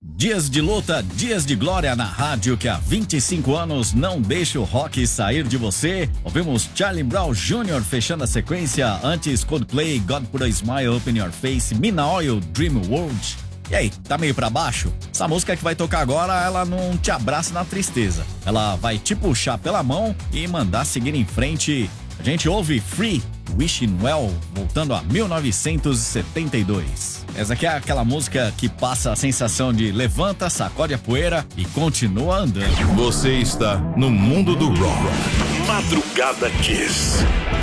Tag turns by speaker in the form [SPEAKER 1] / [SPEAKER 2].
[SPEAKER 1] Dias de luta, dias de glória na rádio que há 25 anos não deixa o rock sair de você. Ouvimos Charlie Brown Jr. fechando a sequência, antes Coldplay, God Put a Smile Open Your Face, Mina Oil, Dream World. E aí, tá meio pra baixo? Essa música que vai tocar agora, ela não te abraça na tristeza. Ela vai te puxar pela mão e mandar seguir em frente. A gente ouve Free, Wishing Well, voltando a 1972. Essa aqui é aquela música que passa a sensação de levanta, sacode a poeira e continua andando.
[SPEAKER 2] Você está no mundo do rock.
[SPEAKER 3] Madrugada Kiss.